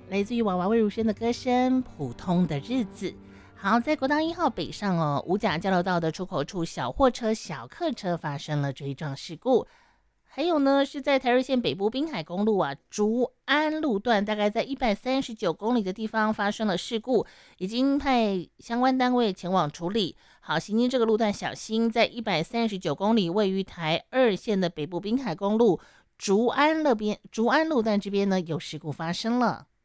来自于娃娃魏如萱的歌声《普通的日子》。好，在国道1号北上哦，五甲交流道的出口处，小货车、小客车发生了追撞事故。还有呢，是在台二线北部滨海公路啊，竹安路段，大概在139公里的地方发生了事故，已经派相关单位前往处理。好，行经这个路段小心，在139公里位于台二线的北部滨海公路竹安路段这边呢，有事故发生了。